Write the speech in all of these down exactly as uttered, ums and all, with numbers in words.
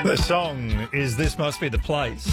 The song is This Must Be the Place.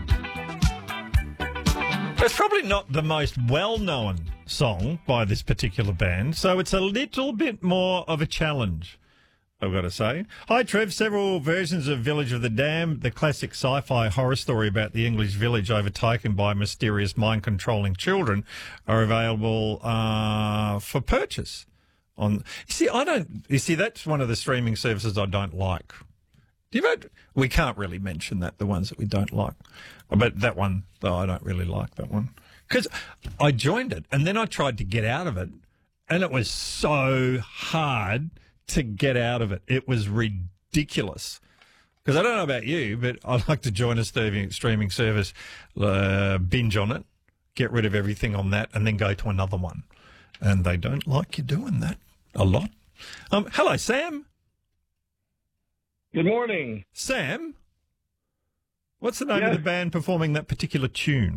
It's probably not the most well-known song by this particular band, so it's a little bit more of a challenge, I've got to say. Hi, Trev. Several versions of Village of the Damned, the classic sci-fi horror story about the English village overtaken by mysterious mind-controlling children, are available uh, for purchase. On, you see, I don't. You see, that's one of the streaming services I don't like. Do you know, we can't really mention that, the ones that we don't like. But that one, though, I don't really like that one. Because I joined it, and then I tried to get out of it, and it was so hard to get out of it. It was ridiculous. Because I don't know about you, but I like to join a streaming, streaming service, uh, binge on it, get rid of everything on that, and then go to another one. And they don't like you doing that a lot. Um, hello, Sam. Good morning. Sam, what's the name Yes. of the band performing that particular tune?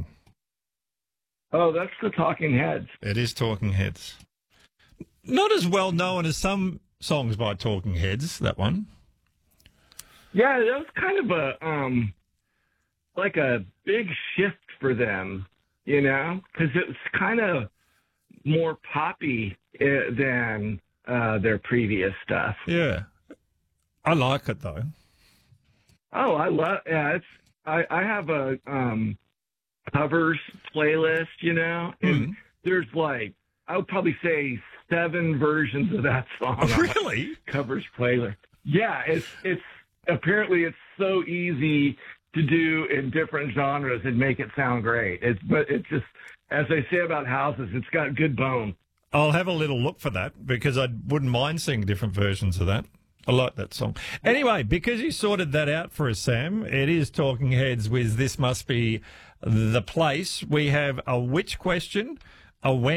Oh, that's the Talking Heads. It is Talking Heads. Not as well known as some songs by Talking Heads, that one. Yeah, that was kind of a, um, like a big shift for them, you know, because it was kind of more poppy uh, than uh, their previous stuff. Yeah. I like it, though. Oh, I love, yeah, it's, I, I have a um, covers playlist, you know, and Mm. there's like, I would probably say seven versions of that song. on my Really? covers playlist. Yeah, it's it's apparently it's so easy to do in different genres and make it sound great. It's but it's just, as they say about houses, it's got good bone. I'll have a little look for that because I wouldn't mind seeing different versions of that. I like that song. Anyway, because you sorted that out for us, Sam, it is Talking Heads with This Must Be the Place. We have a which question, a when.